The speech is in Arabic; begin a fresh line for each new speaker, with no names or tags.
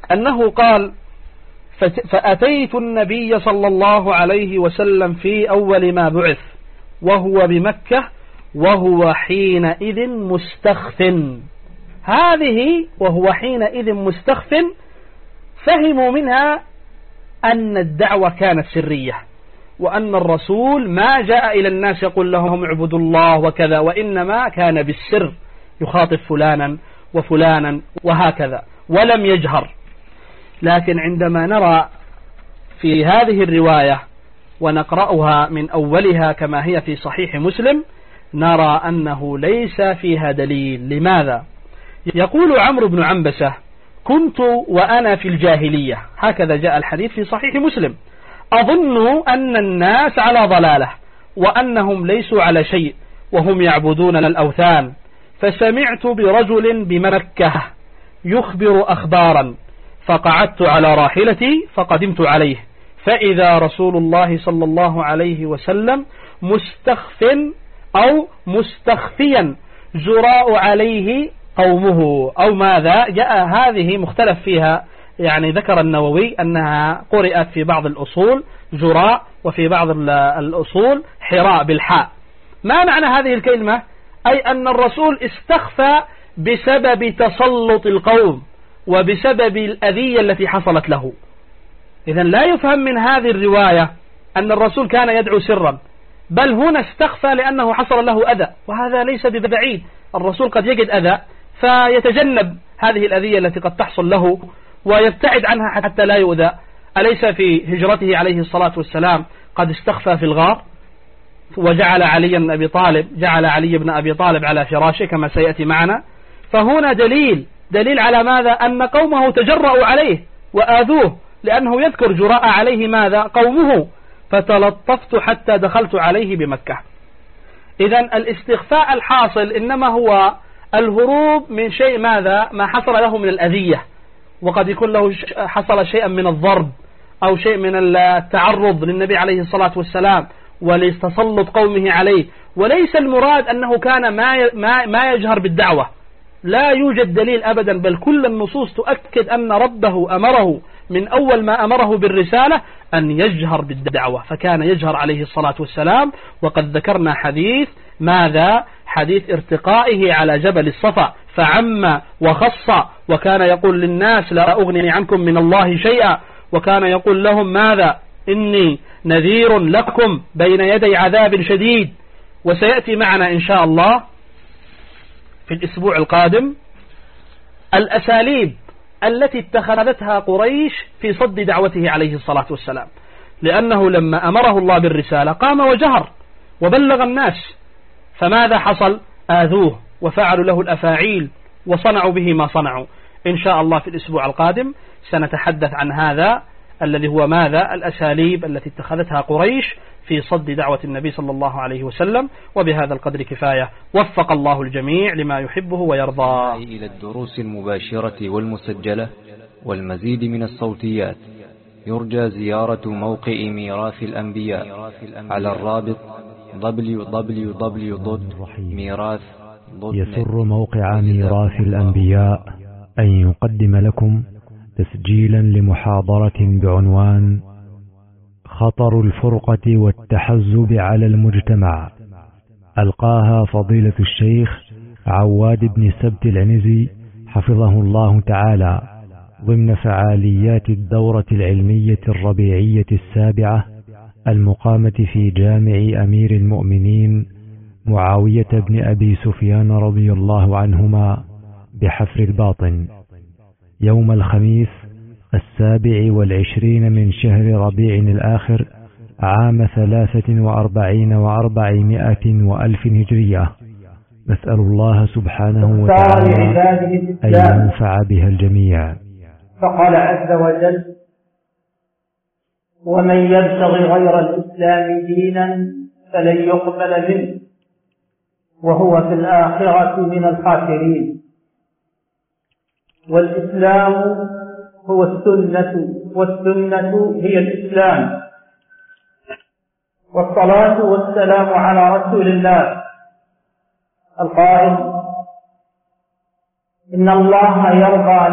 أنه قال: فأتيت النبي صلى الله عليه وسلم في أول ما بعث وهو بمكة وهو حينئذ مستخف. هذه وهو حينئذ مستخف فهموا منها أن الدعوة كانت سرية، وأن الرسول ما جاء إلى الناس يقول لهم اعبدوا الله وكذا، وإنما كان بالسر يخاطب فلانا وفلانا وهكذا ولم يجهر. لكن عندما نرى في هذه الرواية ونقرأها من أولها كما هي في صحيح مسلم نرى أنه ليس فيها دليل. لماذا؟ يقول عمرو بن عنبسة: كنت وأنا في الجاهلية، هكذا جاء الحديث في صحيح مسلم، أظن أن الناس على ضلالة وأنهم ليسوا على شيء وهم يعبدون الأوثان، فسمعت برجل بمكة يخبر أخبارا، فقعدت على راحلتي فقدمت عليه، فإذا رسول الله صلى الله عليه وسلم مستخف أو مستخفيا جراء عليه قومه أو ماذا. جاء هذه مختلف فيها، يعني ذكر النووي أنها قرأت في بعض الأصول جراء وفي بعض الأصول حراء بالحاء. ما معنى هذه الكلمة؟ أي أن الرسول استخفى بسبب تسلط القوم وبسبب الأذية التي حصلت له. إذن لا يفهم من هذه الرواية أن الرسول كان يدعو سرا، بل هنا استخفى لأنه حصل له أذى، وهذا ليس ببعيد. الرسول قد يجد أذى فيتجنب هذه الأذية التي قد تحصل له ويبتعد عنها حتى لا يؤذى. أليس في هجرته عليه الصلاة والسلام قد استخفى في الغار وجعل علي بن أبي طالب على فراشه كما سيأتي معنا؟ فهنا دليل على ماذا؟ أن قومه تجرأوا عليه وآذوه، لأنه يذكر جراء عليه ماذا؟ قومه، فتلطفت حتى دخلت عليه بمكة. إذن الاستخفاء الحاصل إنما هو الهروب من شيء ماذا؟ ما حصل له من الأذية، وقد يكون له حصل شيئا من الضرب أو شيء من التعرض للنبي عليه الصلاة والسلام ولتسلط قومه عليه، وليس المراد أنه كان ما يجهر بالدعوة. لا يوجد دليل أبدا، بل كل النصوص تؤكد أن ربه أمره من أول ما أمره بالرسالة أن يجهر بالدعوة، فكان يجهر عليه الصلاة والسلام. وقد ذكرنا حديث ماذا؟ حديث ارتقائه على جبل الصفا فعم وخص، وكان يقول للناس لا أغني عنكم من الله شيئا، وكان يقول لهم ماذا؟ إني نذير لكم بين يدي عذاب شديد. وسيأتي معنا إن شاء الله في الأسبوع القادم الأساليب التي اتخذتها قريش في صد دعوته عليه الصلاة والسلام، لأنه لما أمره الله بالرسالة قام وجهر وبلغ الناس، فماذا حصل؟ آذوه وفعلوا له الأفاعيل وصنعوا به ما صنعوا. إن شاء الله في الأسبوع القادم سنتحدث عن هذا الذي هو ماذا؟ الأساليب التي اتخذتها قريش في صد دعوة النبي صلى الله عليه وسلم. وبهذا القدر كفاية، وفق الله الجميع لما يحبه ويرضاه.
إلى الدروس المباشرة والمسجلة والمزيد من الصوتيات يرجى زيارة موقع ميراث الأنبياء على الرابط www.mirath.net.
يسر موقع ميراث الأنبياء أن يقدم لكم تسجيلا لمحاضرة بعنوان خطر الفرقة والتحزب على المجتمع، ألقاها فضيلة الشيخ عواد بن سبت العنزي حفظه الله تعالى ضمن فعاليات الدورة العلمية الربيعية السابعة المقامة في جامع أمير المؤمنين معاوية بن أبي سفيان رضي الله عنهما بحفر الباطن يوم الخميس 27 من شهر ربيع الآخر عام 43 و400 وألف هجرية. نسأل الله سبحانه وتعالى أن ينفع بها الجميع.
فقال عز وجل: ومن يبتغي غير الإسلام دينا فلن يقبل منه وهو في الآخرة من الخاسرين. والإسلام هو السنة، والسنة هي الإسلام. والصلاة والسلام على رسول الله القائل: إن الله يرضى